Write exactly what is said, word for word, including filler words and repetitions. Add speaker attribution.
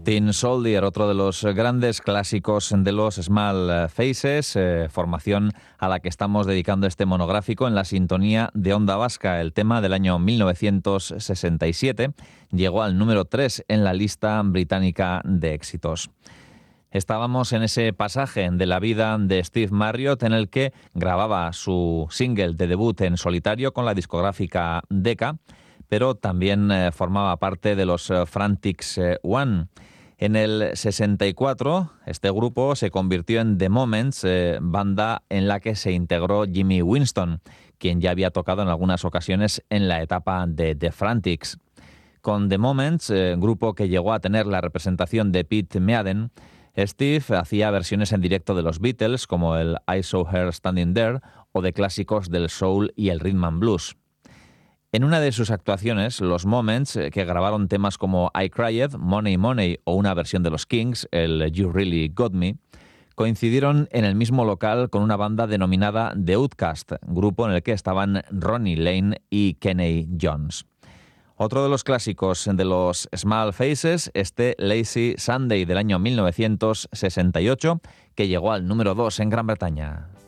Speaker 1: Tin Soldier, otro de los grandes clásicos de los Small Faces, eh, formación a la que estamos dedicando este monográfico en la sintonía de Onda Vasca. El tema del año mil novecientos sesenta y siete llegó al número tres en la lista británica de éxitos. Estábamos en ese pasaje de la vida de Steve Marriott en el que grababa su single de debut en solitario con la discográfica Decca, pero también eh, formaba parte de los eh, Frantics eh, One. En el sesenta y cuatro, este grupo se convirtió en The Moments, eh, banda en la que se integró Jimmy Winston, quien ya había tocado en algunas ocasiones en la etapa de The Frantics. Con The Moments, eh, grupo que llegó a tener la representación de Pete Meaden, Steve hacía versiones en directo de los Beatles, como el I Saw Her Standing There, o de clásicos del soul y el rhythm and blues. En una de sus actuaciones, los Moments, que grabaron temas como I Cried, Money Money o una versión de los Kings, el You Really Got Me, coincidieron en el mismo local con una banda denominada The Outcast, grupo en el que estaban Ronnie Lane y Kenny Jones. Otro de los clásicos de los Small Faces, este Lazy Sunday del año mil novecientos sesenta y ocho, que llegó al número dos en Gran Bretaña.